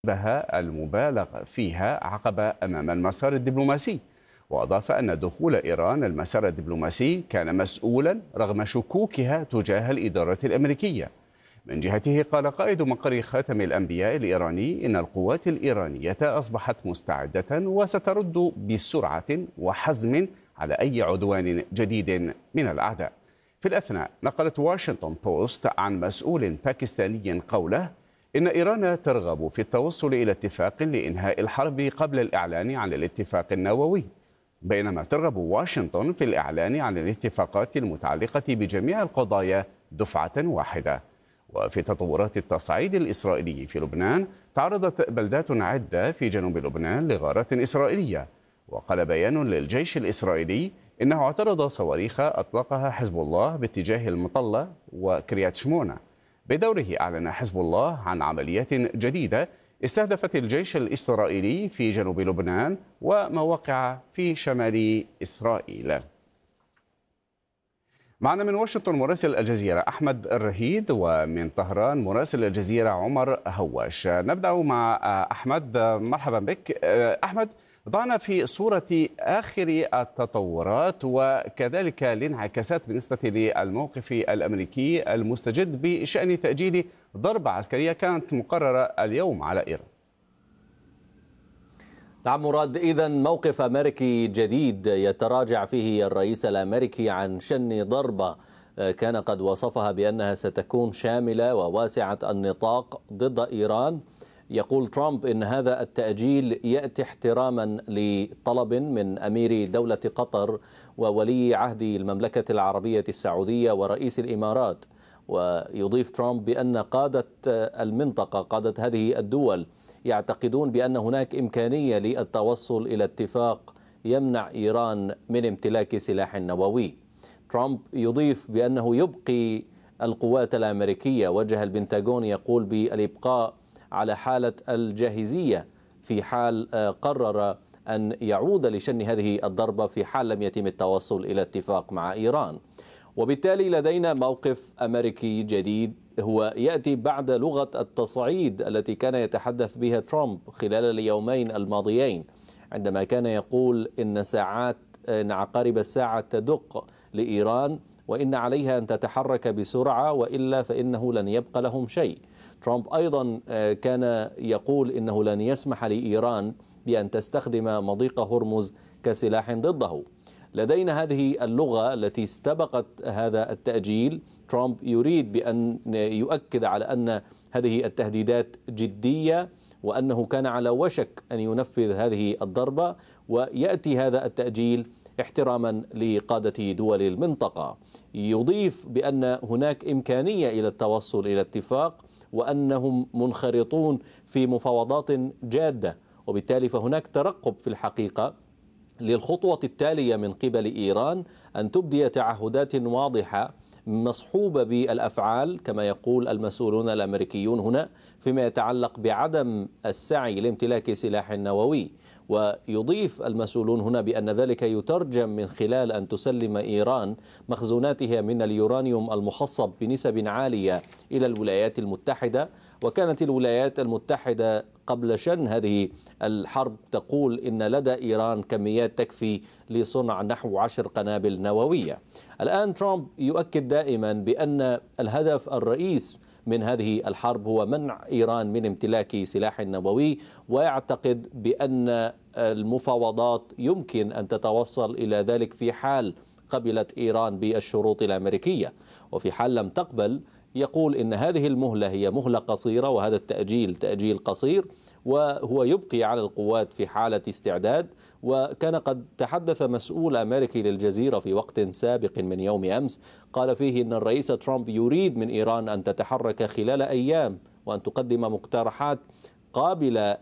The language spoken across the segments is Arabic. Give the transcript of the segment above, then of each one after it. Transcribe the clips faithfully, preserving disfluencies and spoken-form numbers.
بها المبالغ فيها عقبة أمام المسار الدبلوماسي. وأضاف أن دخول إيران المسار الدبلوماسي كان مسؤولا رغم شكوكها تجاه الإدارة الأمريكية. من جهته قال قائد مقر خاتم الأنبياء الإيراني إن القوات الإيرانية أصبحت مستعدة وسترد بسرعة وحزم على أي عدوان جديد من الأعداء. في الأثناء نقلت واشنطن بوست عن مسؤول باكستاني قوله إن إيران ترغب في التوصل إلى اتفاق لإنهاء الحرب قبل الإعلان عن الاتفاق النووي، بينما ترغب واشنطن في الإعلان عن الاتفاقات المتعلقة بجميع القضايا دفعة واحدة. وفي تطورات التصعيد الإسرائيلي في لبنان، تعرضت بلدات عدة في جنوب لبنان لغارات إسرائيلية. وقال بيان للجيش الإسرائيلي إنه اعترض صواريخ أطلقها حزب الله باتجاه المطلة وكريات شمونة. بدوره أعلن حزب الله عن عمليات جديدة استهدفت الجيش الإسرائيلي في جنوب لبنان ومواقع في شمال إسرائيل. معنا من واشنطن مراسل الجزيرة أحمد الرهيد، ومن طهران مراسل الجزيرة عمر هواش. نبدأ مع أحمد، مرحبا بك. أحمد، ضعنا في صورة آخر التطورات وكذلك الانعكاسات بالنسبة للموقف الأمريكي المستجد بشأن تأجيل ضربة عسكرية كانت مقررة اليوم على إيران. نعم مراد، إذن موقف أمريكي جديد يتراجع فيه الرئيس الأمريكي عن شن ضربة كان قد وصفها بأنها ستكون شاملة وواسعة النطاق ضد إيران. يقول ترامب إن هذا التأجيل يأتي احتراما لطلب من أمير دولة قطر وولي عهد المملكة العربية السعودية ورئيس الإمارات. ويضيف ترامب بأن قادة المنطقة، قادة هذه الدول، يعتقدون بأن هناك إمكانية للتوصل إلى اتفاق يمنع إيران من امتلاك سلاح نووي. ترامب يضيف بأنه يبقي القوات الأمريكية، وجه البنتاغون يقول بالإبقاء على حالة الجاهزية في حال قرر أن يعود لشن هذه الضربة في حال لم يتم التوصل إلى اتفاق مع إيران. وبالتالي لدينا موقف أمريكي جديد هو يأتي بعد لغة التصعيد التي كان يتحدث بها ترامب خلال اليومين الماضيين، عندما كان يقول إن ساعات إن عقارب الساعة تدق لإيران وإن عليها أن تتحرك بسرعة وإلا فإنه لن يبقى لهم شيء. ترامب أيضا كان يقول إنه لن يسمح لإيران بأن تستخدم مضيق هرمز كسلاح ضده. لدينا هذه اللغة التي استبقت هذا التأجيل. ترامب يريد بأن يؤكد على أن هذه التهديدات جدية وأنه كان على وشك أن ينفذ هذه الضربة، ويأتي هذا التأجيل احتراما لقادة دول المنطقة. يضيف بأن هناك إمكانية إلى التوصل إلى اتفاق وأنهم منخرطون في مفاوضات جادة، وبالتالي فهناك ترقب في الحقيقة للخطوة التالية من قبل إيران أن تبدي تعهدات واضحة مصحوبة بالأفعال كما يقول المسؤولون الأمريكيون هنا فيما يتعلق بعدم السعي لامتلاك سلاح نووي. ويضيف المسؤولون هنا بأن ذلك يترجم من خلال أن تسلم إيران مخزوناتها من اليورانيوم المخصب بنسب عالية إلى الولايات المتحدة. وكانت الولايات المتحدة قبل شن هذه الحرب تقول إن لدى إيران كميات تكفي لصنع نحو عشر قنابل نووية. الآن ترامب يؤكد دائما بأن الهدف الرئيس من هذه الحرب هو منع إيران من امتلاك سلاح نووي، ويعتقد بأن المفاوضات يمكن أن تتوصل إلى ذلك في حال قبلت إيران بالشروط الأمريكية، وفي حال لم تقبل يقول إن هذه المهلة هي مهلة قصيرة وهذا التأجيل تأجيل قصير، وهو يبقي على القوات في حالة استعداد. وكان قد تحدث مسؤول أمريكي للجزيرة في وقت سابق من يوم أمس قال فيه أن الرئيس ترامب يريد من إيران أن تتحرك خلال أيام وأن تقدم مقترحات قابلة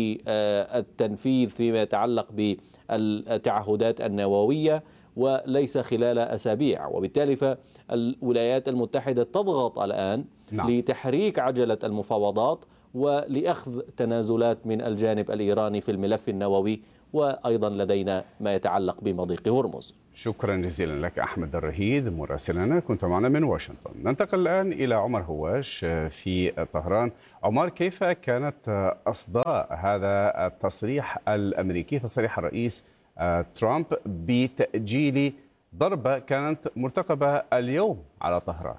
للتنفيذ فيما يتعلق بالتعهدات النووية وليس خلال أسابيع. وبالتالي فالولايات المتحدة تضغط الآن نعم. لتحريك عجلة المفاوضات ولأخذ تنازلات من الجانب الإيراني في الملف النووي، وأيضا لدينا ما يتعلق بمضيق هرمز. شكرا جزيلا لك أحمد الرهيد مراسلنا، كنت معنا من واشنطن. ننتقل الآن إلى عمر هواش في طهران. عمر، كيف كانت أصداء هذا التصريح الأمريكي، تصريح الرئيس ترامب بتأجيل ضربة كانت مرتقبة اليوم على طهران؟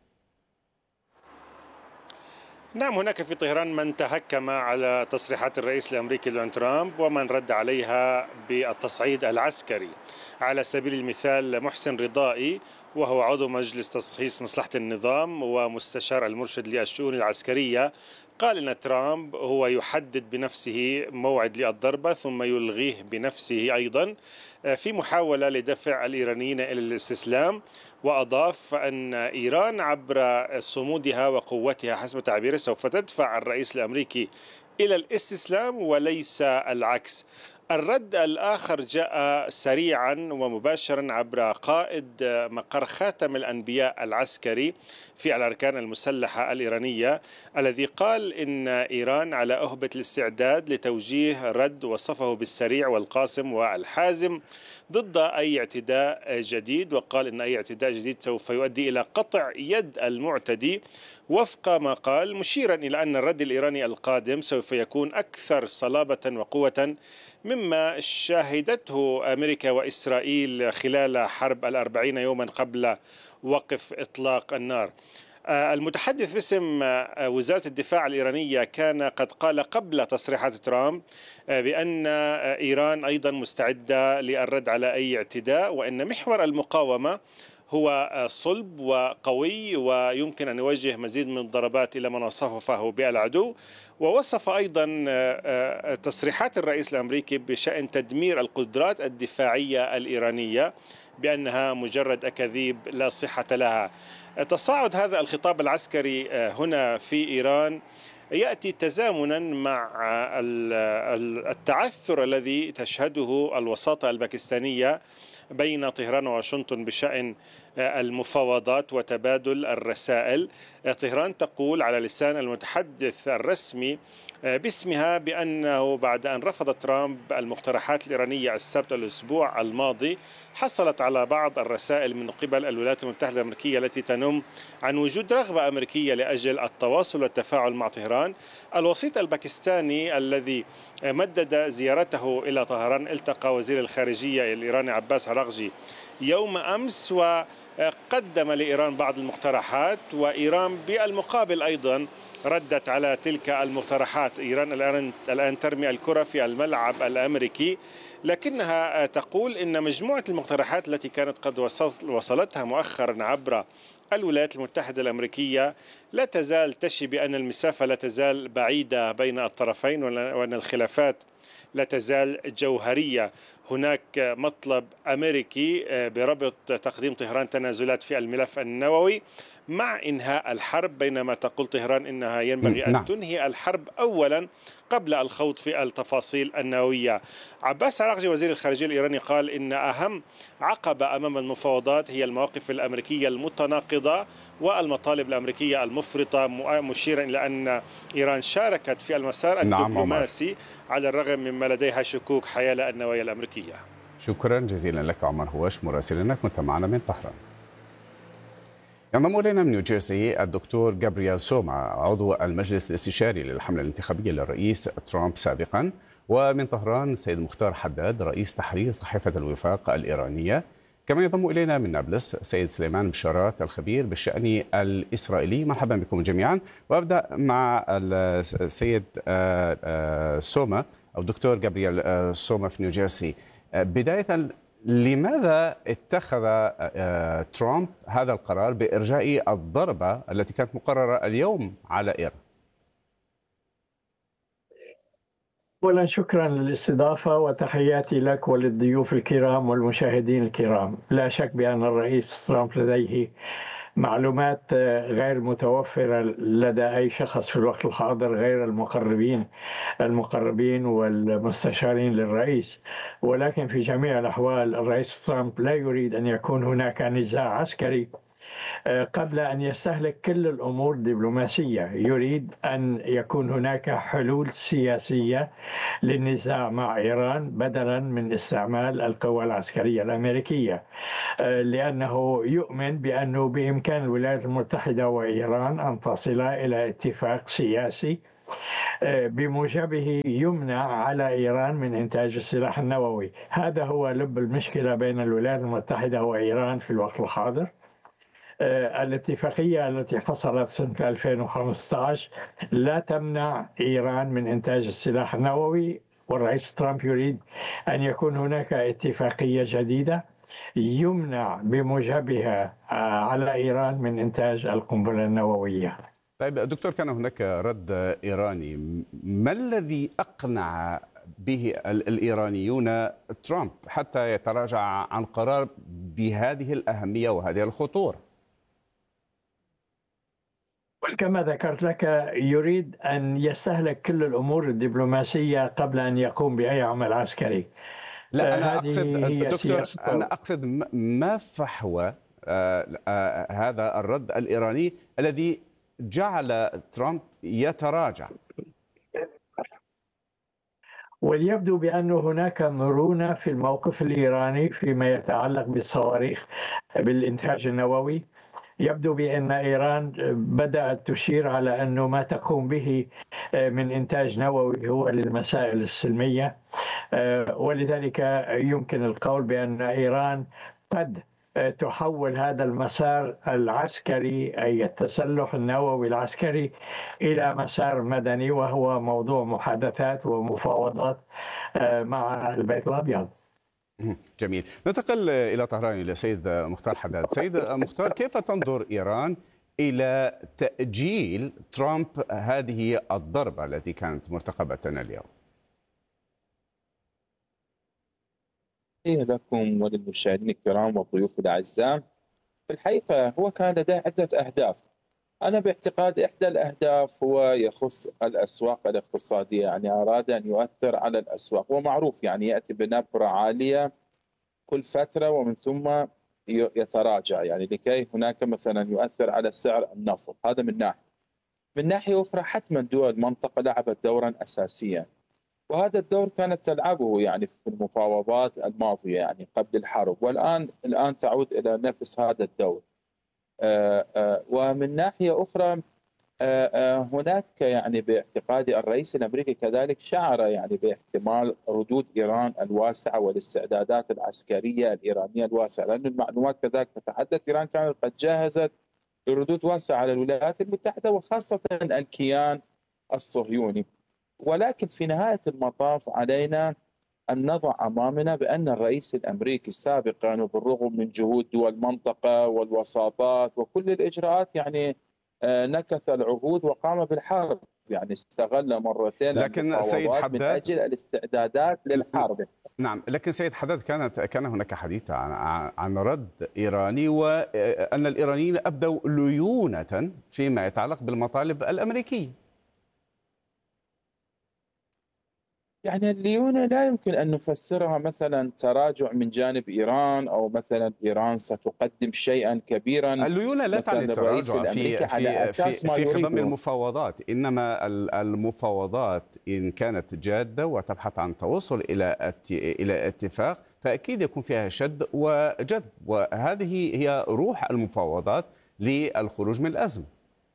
نعم، هناك في طهران من تهكم على تصريحات الرئيس الأمريكي دونالد ترامب ومن رد عليها بالتصعيد العسكري. على سبيل المثال محسن رضائي، وهو عضو مجلس تشخيص مصلحة النظام ومستشار المرشد للشؤون العسكرية، قال إن ترامب هو يحدد بنفسه موعد للضربة ثم يلغيه بنفسه أيضا في محاولة لدفع الإيرانيين إلى الاستسلام. وأضاف أن إيران عبر صمودها وقوتها حسب تعبيره سوف تدفع الرئيس الأمريكي إلى الاستسلام وليس العكس. الرد الآخر جاء سريعا ومباشرا عبر قائد مقر خاتم الأنبياء العسكري في الأركان المسلحة الإيرانية، الذي قال إن إيران على أهبة الاستعداد لتوجيه رد وصفه بالسريع والقاسم والحازم ضد أي اعتداء جديد، وقال إن أي اعتداء جديد سوف يؤدي إلى قطع يد المعتدي وفق ما قال، مشيرا إلى أن الرد الإيراني القادم سوف يكون أكثر صلابة وقوة مما شاهدته أمريكا وإسرائيل خلال حرب الأربعين يوما قبل وقف إطلاق النار. المتحدث باسم وزارة الدفاع الإيرانية كان قد قال قبل تصريحات ترامب بأن إيران أيضا مستعدة للرد على أي اعتداء، وأن محور المقاومة هو صلب وقوي ويمكن أن يوجه مزيد من الضربات إلى من وصفه بالعدو. ووصف أيضا تصريحات الرئيس الأمريكي بشأن تدمير القدرات الدفاعية الإيرانية بأنها مجرد أكاذيب لا صحة لها. تصاعد هذا الخطاب العسكري هنا في إيران يأتي تزامنا مع التعثر الذي تشهده الوساطة الباكستانية بين طهران وواشنطن بشأن المفاوضات وتبادل الرسائل. طهران تقول على لسان المتحدث الرسمي باسمها بأنه بعد أن رفض ترامب المقترحات الإيرانية السبت الأسبوع الماضي، حصلت على بعض الرسائل من قبل الولايات المتحدة الأمريكية التي تنم عن وجود رغبة أمريكية لأجل التواصل والتفاعل مع طهران. الوسيط الباكستاني الذي مدد زيارته إلى طهران التقى وزير الخارجية الإيراني عباس عراقجي يوم أمس وقدم لإيران بعض المقترحات، وإيران بالمقابل أيضا ردت على تلك المقترحات. إيران الآن الآن ترمي الكرة في الملعب الأمريكي، لكنها تقول إن مجموعة المقترحات التي كانت قد وصلتها مؤخرا عبر الولايات المتحدة الأمريكية لا تزال تشي بأن المسافة لا تزال بعيدة بين الطرفين وأن الخلافات لا تزال جوهرية. هناك مطلب أمريكي بربط تقديم طهران تنازلات في الملف النووي مع إنهاء الحرب، بينما تقول طهران إنها ينبغي أن نعم. تنهي الحرب أولا قبل الخوض في التفاصيل النووية. عباس عراقجي وزير الخارجية الإيراني قال إن أهم عقبة أمام المفاوضات هي المواقف الأمريكية المتناقضة والمطالب الأمريكية المفرطة، مشيرا إلى أن إيران شاركت في المسار الدبلوماسي نعم على الرغم مما لديها شكوك حيال النوايا الأمريكية. شكرا جزيلا لك عمر هواش مراسلنا، كنت معنا من طهران. ينضم الينا من نيوجيرسي الدكتور جابرييل سوما، عضو المجلس الاستشاري للحملة الانتخابية للرئيس ترامب سابقا، ومن طهران سيد مختار حداد رئيس تحرير صحيفة الوفاق الإيرانية. كما ينضم الينا من نابلس سيد سليمان بشارات الخبير بالشأن الإسرائيلي. مرحبا بكم جميعا، وابدا مع السيد سوما او الدكتور جابرييل سوما في نيوجيرسي. بداية، لماذا اتخذ ترامب هذا القرار بإرجاء الضربة التي كانت مقررة اليوم على إيران؟ أولا شكرا للاستضافة وتحياتي لك وللضيوف الكرام والمشاهدين الكرام. لا شك بأن الرئيس ترامب لديه معلومات غير متوفرة لدى أي شخص في الوقت الحاضر غير المقربين المقربين والمستشارين للرئيس، ولكن في جميع الأحوال الرئيس ترامب لا يريد أن يكون هناك نزاع عسكري قبل أن يستهلك كل الأمور الدبلوماسية. يريد أن يكون هناك حلول سياسية للنزاع مع إيران بدلا من استعمال القوى العسكرية الأمريكية، لأنه يؤمن بأنه بإمكان الولايات المتحدة وإيران أن تصلا إلى اتفاق سياسي بموجبه يمنع على إيران من إنتاج السلاح النووي. هذا هو لب المشكلة بين الولايات المتحدة وإيران في الوقت الحاضر. الاتفاقية التي حصلت سنة ألفين وخمسة عشر لا تمنع إيران من إنتاج السلاح النووي، والرئيس ترامب يريد أن يكون هناك اتفاقية جديدة يمنع بموجبها على إيران من إنتاج القنبلة النووية. طيب دكتور، كان هناك رد إيراني، ما الذي أقنع به الإيرانيون ترامب حتى يتراجع عن قرار بهذه الأهمية وهذه الخطورة؟ كما ذكرت لك، يريد أن يستهلك كل الأمور الدبلوماسية قبل أن يقوم بأي عمل عسكري. لا، أنا أقصد دكتور، أنا أقصد ما فحوى هذا الرد الإيراني الذي جعل ترامب يتراجع؟ وليبدو بأن هناك مرونة في الموقف الإيراني فيما يتعلق بالصواريخ بالإنتاج النووي. يبدو بأن إيران بدأت تشير على أنه ما تقوم به من إنتاج نووي هو للمسائل السلمية، ولذلك يمكن القول بأن إيران قد تحول هذا المسار العسكري، أي التسلح النووي العسكري، إلى مسار مدني، وهو موضوع محادثات ومفاوضات مع البيت الأبيض. جميل. ننتقل إلى طهران إلى سيد مختار حداد. سيد مختار، كيف تنظر إيران إلى تأجيل ترامب هذه الضربة التي كانت مرتقبة اليوم؟ لكم وللمشاهدين الكرام والضيوف الأعزاء، في الحقيقة هو كان لديه عدة أهداف. أنا باعتقاد إحدى الأهداف هو يخص الأسواق الاقتصادية، يعني أراد أن يؤثر على الأسواق، ومعروف يعني يأتي بنبرة عالية كل فترة ومن ثم يتراجع، يعني لكي هناك مثلا يؤثر على سعر النفط. هذا من ناحية. من ناحية أخرى حتما دول المنطقة لعبت دورا أساسيا، وهذا الدور كانت تلعبه يعني في المفاوضات الماضية يعني قبل الحرب، والآن الآن تعود إلى نفس هذا الدور. آآ آآ ومن ناحية أخرى آآ هناك يعني باعتقادي الرئيس الأمريكي كذلك شعر يعني باحتمال ردود إيران الواسعة والاستعدادات العسكرية الإيرانية الواسعة، لأن المعلومات كذلك تتحدث إيران كانت قد جهزت لردود واسعة على الولايات المتحدة وخاصة الكيان الصهيوني. ولكن في نهاية المطاف علينا أن نضع أمامنا بأن الرئيس الأمريكي سابقا وبالرغم من جهود دول المنطقة والوساطات وكل الإجراءات يعني نكث العهود وقام بالحرب، يعني استغل مرتين لكن سيد حداد من أجل الاستعدادات للحرب. نعم، لكن سيد حداد كانت كان هناك حديث عن عن رد إيراني، وأن الإيرانيين أبدوا ليونة فيما يتعلق بالمطالب الأمريكية. يعني الليونة لا يمكن أن نفسرها مثلا تراجع من جانب إيران أو مثلا إيران ستقدم شيئا كبيرا. الليونة لا تعني التراجع في في على أساس في, في خضم يريده. المفاوضات، إنما المفاوضات إن كانت جادة وتبحث عن توصل إلى إلى اتفاق فأكيد يكون فيها شد وجذب، وهذه هي روح المفاوضات للخروج من الأزمة.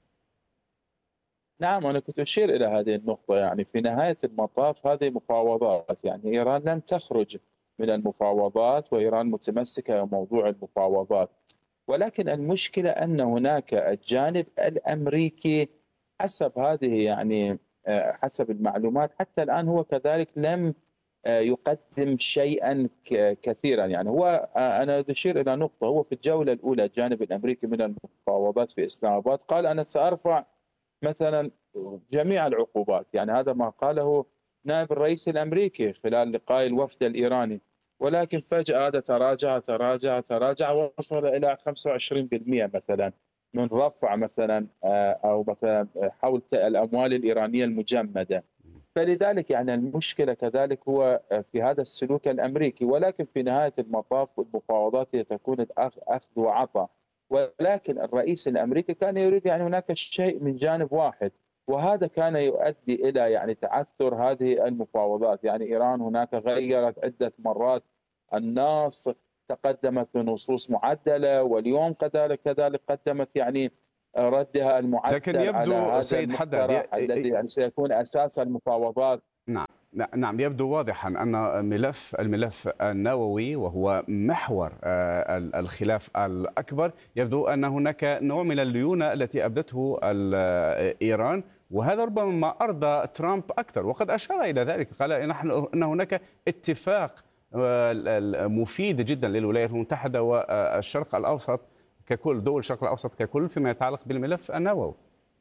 نعم، أنا كنت أشير إلى هذه النقطة. يعني في نهاية المطاف هذه مفاوضات، يعني إيران لن تخرج من المفاوضات وإيران متمسكة بموضوع المفاوضات، ولكن المشكلة أن هناك الجانب الأمريكي حسب هذه يعني حسب المعلومات حتى الآن هو كذلك لم يقدم شيئا كثيرا. يعني هو أنا أشير إلى نقطة، هو في الجولة الأولى الجانب الأمريكي من المفاوضات في إسلام آباد قال أنا سأرفع مثلا جميع العقوبات، يعني هذا ما قاله نائب الرئيس الأمريكي خلال لقاء الوفد الإيراني، ولكن فجأة هذا تراجع تراجع تراجع وصل إلى خمسة وعشرين بالمئة مثلا من رفع مثلا أو مثلا حول الأموال الإيرانية المجمدة. فلذلك يعني المشكلة كذلك هو في هذا السلوك الأمريكي، ولكن في نهاية المطاف والمفاوضات تكون أخذ وعطاء. ولكن الرئيس الأمريكي كان يريد يعني هناك شيء من جانب واحد، وهذا كان يؤدي إلى يعني تعثر هذه المفاوضات. يعني إيران هناك غيرت عدة مرات النص، تقدمت بنصوص معدلة، واليوم كذلك كذلك قدمت يعني ردها المعدل لكن على يبدو هذا سيد حداد المقترح الذي يعني سيكون أساس المفاوضات. نعم نعم يبدو واضحا أن ملف الملف النووي وهو محور الخلاف الأكبر، يبدو أن هناك نوع من الليونة التي أبدته إيران، وهذا ربما ما أرضى ترامب أكثر، وقد أشار إلى ذلك، قال أن هناك اتفاق مفيد جدا للولايات المتحدة والشرق الأوسط ككل، دول الشرق الأوسط ككل، فيما يتعلق بالملف النووي.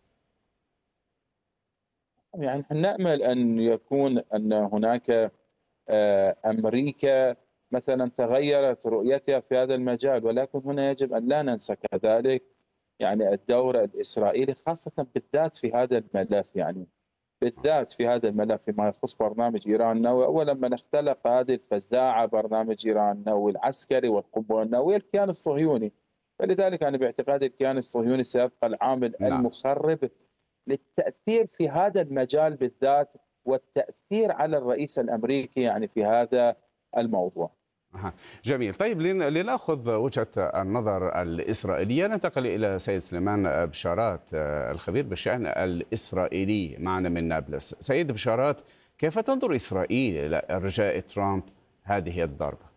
يعني نأمل أن يكون أن هناك أمريكا مثلا تغيرت رؤيتها في هذا المجال، ولكن هنا يجب أن لا ننسى كذلك يعني الدور الإسرائيلي، خاصة بالذات في هذا الملف، يعني بالذات في هذا الملف فيما يخص برنامج إيران النووي. أولا من اختلق هذه الفزاعة برنامج إيران النووي العسكري والقنبلة النووية الكيان الصهيوني، فلذلك أنا باعتقادي الكيان الصهيوني سيبقى العامل نعم. المخرب للتأثير في هذا المجال بالذات، والتأثير على الرئيس الأمريكي يعني في هذا الموضوع. جميل. طيب لنأخذ وجهة النظر الإسرائيلية، ننتقل إلى سيد سليمان بشارات الخبير بالشأن الإسرائيلي معنا من نابلس. سيد بشارات، كيف تنظر إسرائيل إلى إرجاء ترامب هذه الضربة؟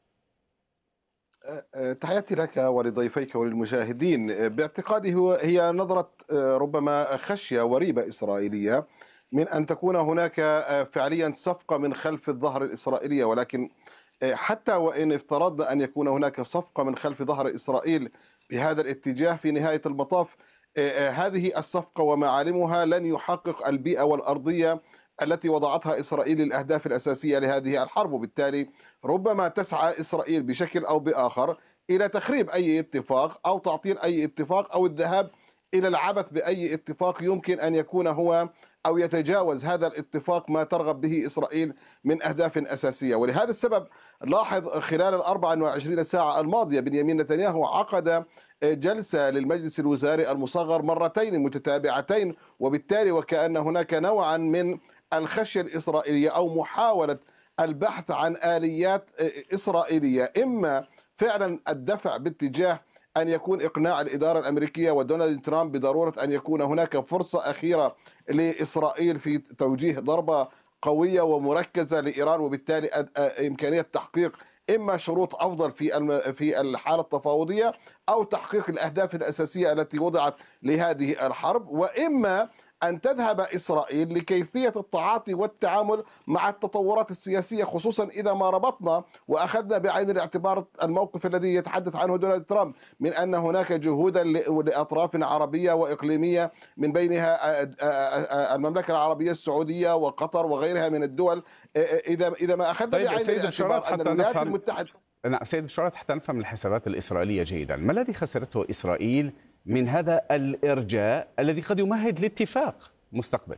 تحياتي لك ولضيفيك وللمشاهدين. باعتقادي هي نظرة ربما خشية وريبة إسرائيلية من أن تكون هناك فعليا صفقة من خلف الظهر الإسرائيلية، ولكن حتى وإن افترضنا أن يكون هناك صفقة من خلف ظهر إسرائيل بهذا الاتجاه، في نهاية المطاف هذه الصفقة ومعالمها لن يحقق البيئة والأرضية التي وضعتها إسرائيل للأهداف الأساسية لهذه الحرب، وبالتالي ربما تسعى إسرائيل بشكل أو بآخر إلى تخريب أي اتفاق أو تعطيل أي اتفاق أو الذهاب إلى العبث بأي اتفاق يمكن أن يكون هو أو يتجاوز هذا الاتفاق ما ترغب به إسرائيل من أهداف أساسية. ولهذا السبب لاحظ خلال الأربع وعشرين ساعة الماضية بنيامين نتنياهو عقد جلسة للمجلس الوزاري المصغر مرتين متتابعتين، وبالتالي وكأن هناك نوعا من الخشية الإسرائيلية أو محاولة البحث عن آليات إسرائيلية، إما فعلا الدفع باتجاه أن يكون إقناع الإدارة الأمرريكية ودونالد ترامب بضرورة أن يكون هناك فرصة أخيرة لإسرائيل في توجيه ضربة قوية ومركزة لإيران، وبالتالي إمكانية تحقيق إما شروط أفضل في في الحالة التفاوضية أو تحقيق الأهداف الأساسية التي وضعت لهذه الحرب، وإما أن تذهب إسرائيل لكيفية التعاطي والتعامل مع التطورات السياسية، خصوصا إذا ما ربطنا وأخذنا بعين الاعتبار الموقف الذي يتحدث عنه دونالد ترامب من أن هناك جهودا لأطراف عربية وإقليمية من بينها المملكة العربية السعودية وقطر وغيرها من الدول. إذا إذا ما أخذنا طيب بعين الاعتبار أن الولايات المتحدة. نعم سيد بشارات، حتى نفهم الحسابات الإسرائيلية جيدا، ما الذي خسرته إسرائيل من هذا الإرجاء الذي قد يمهد لاتفاق مستقبل؟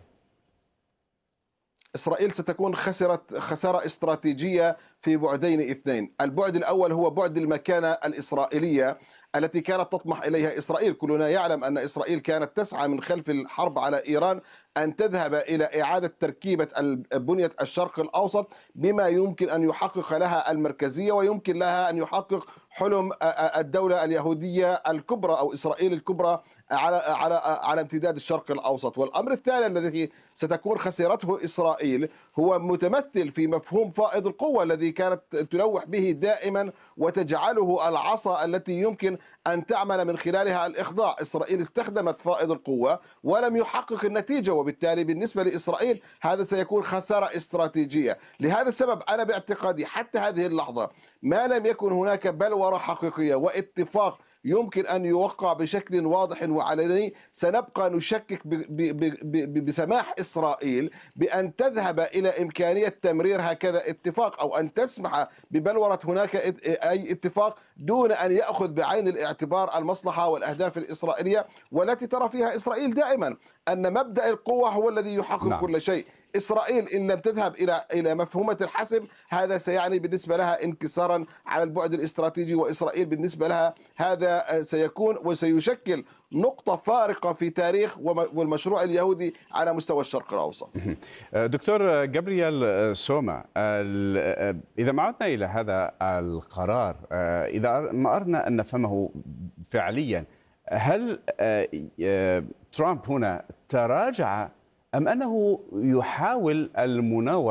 إسرائيل ستكون خسرت خسارة استراتيجية في بعدين اثنين. البعد الأول هو بعد المكانة الإسرائيلية التي كانت تطمح إليها إسرائيل. كلنا يعلم أن إسرائيل كانت تسعى من خلف الحرب على إيران أن تذهب إلى إعادة تركيبة بنية الشرق الأوسط بما يمكن أن يحقق لها المركزية ويمكن لها أن يحقق حلم الدولة اليهودية الكبرى أو إسرائيل الكبرى على على على امتداد الشرق الأوسط. والأمر الثاني الذي ستكون خسارته إسرائيل هو متمثل في مفهوم فائض القوة الذي كانت تلوح به دائما وتجعله العصا التي يمكن أن تعمل من خلالها الإخضاع. إسرائيل استخدمت فائض القوة ولم يحقق النتيجة، وبالتالي بالنسبة لإسرائيل هذا سيكون خسارة استراتيجية. لهذا السبب أنا باعتقادي حتى هذه اللحظة ما لم يكن هناك بلورة حقيقية واتفاق يمكن أن يوقع بشكل واضح وعلني، سنبقى نشكك بسماح إسرائيل بأن تذهب إلى إمكانية تمرير هكذا اتفاق أو أن تسمح ببلورة هناك أي اتفاق دون أن يأخذ بعين الاعتبار المصلحة والأهداف الإسرائيلية، والتي ترى فيها إسرائيل دائما أن مبدأ القوة هو الذي يحقق نعم. كل شيء. إسرائيل إن لم تذهب إلى إلى مفهومة الحسم، هذا سيعني بالنسبة لها انكسارا على البعد الاستراتيجي، وإسرائيل بالنسبة لها هذا سيكون وسيشكل نقطة فارقة في تاريخ والمشروع اليهودي على مستوى الشرق الأوسط. دكتور جابرييل سوما، إذا ما عدنا إلى هذا القرار، إذا ما أردنا أن نفهمه فعليا، هل ترامب هنا تراجع أم أنه يحاول المناورة